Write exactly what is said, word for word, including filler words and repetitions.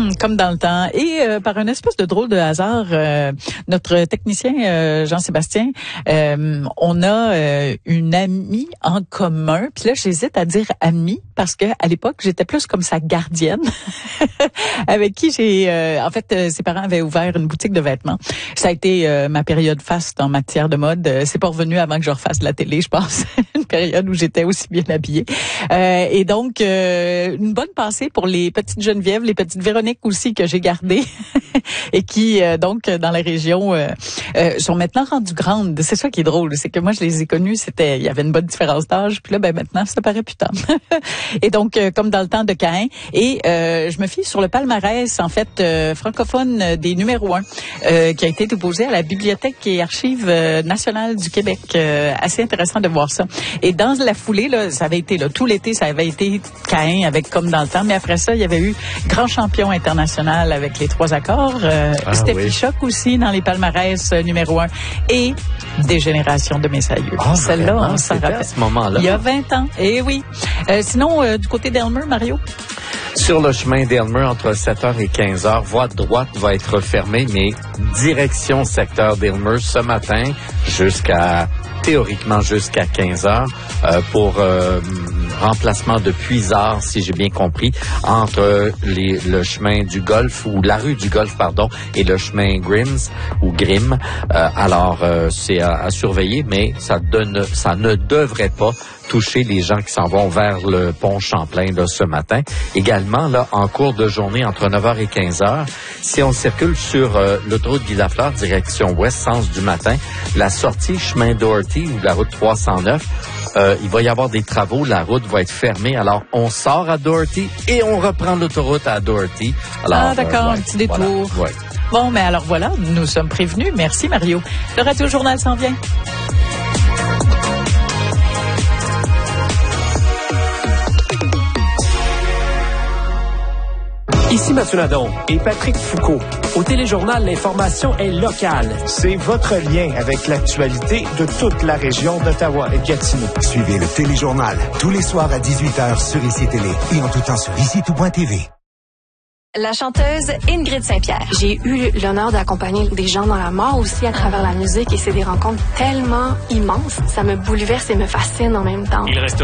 Hum, comme dans le temps. Et euh, par une espèce de drôle de hasard, euh, notre technicien euh, Jean-Sébastien, euh, on a euh, une amie en commun. Puis là, j'hésite à dire amie parce que à l'époque, j'étais plus comme sa gardienne, avec qui j'ai... Euh, en fait, euh, ses parents avaient ouvert une boutique de vêtements. Ça a été euh, ma période faste en matière de mode. Euh, c'est pas revenu avant que je refasse la télé, je pense. Une période où j'étais aussi bien habillée. Euh, et donc, euh, une bonne pensée pour les petites Geneviève, les petites Véronique aussi que j'ai gardées et qui, euh, donc, dans la région, euh, euh, sont maintenant rendues grandes. C'est ça qui est drôle, c'est que moi, je les ai connues, c'était, il y avait une bonne différence d'âge, puis là, ben maintenant, ça paraît plus tard. Et donc, euh, comme dans le temps de Caïn. Et euh, je me fie sur le palmarès, en fait, euh, francophone des numéros un, euh, qui a été déposé à la Bibliothèque et Archives euh, nationales du Québec. Euh, assez intéressant de voir ça. Et dans la foulée, là, ça avait été là, tout l'été, ça avait été Caïn avec comme dans le temps, mais après ça, il y avait eu Grand champion international avec les trois accords, euh, ah, Steffi oui. Choc aussi dans les palmarès euh, numéro un, et Des générations de mes aïeux. Ah, celle-là, on s'en rappelle. À ce moment-là. Il y a vingt ans. Et oui. Euh, sinon, euh, du côté d'Elmer, Mario? Sur le chemin d'Elmer, entre sept heures et quinze heures, voie droite va être fermée, mais direction secteur d'Elmer ce matin jusqu'à, théoriquement jusqu'à quinze heures, euh, pour euh, remplacement de Puisard, si j'ai bien compris, entre les, le chemin du Golfe, ou la rue du Golfe, pardon, et le chemin Grims, ou Grimm. Euh, alors, euh, c'est à, à surveiller, mais ça, donne, ça ne devrait pas toucher les gens qui s'en vont vers le pont Champlain là, ce matin. Également, là, en cours de journée, entre neuf heures et quinze heures, si on circule sur euh, l'autoroute Guy Lafleur, direction ouest, sens du matin, la sortie chemin Doherty ou la route trois cent neuf, euh, il va y avoir des travaux, la route va être fermée. Alors, on sort à Doherty et on reprend l'autoroute à Doherty. Alors, ah, d'accord, euh, ouais, un petit détour. Voilà, ouais. Bon, mais alors voilà, nous sommes prévenus. Merci, Mario. Le Radio Journal s'en vient. Ici Mathieu Nadon et Patrick Foucault. Au Téléjournal, l'information est locale. C'est votre lien avec l'actualité de toute la région d'Ottawa et Gatineau. Suivez le Téléjournal tous les soirs à dix-huit heures sur I C Télé et en tout temps sur ici tout point t v. La chanteuse Ingrid Saint-Pierre. J'ai eu l'honneur d'accompagner des gens dans la mort aussi à travers la musique et c'est des rencontres tellement immenses. Ça me bouleverse et me fascine en même temps. Il reste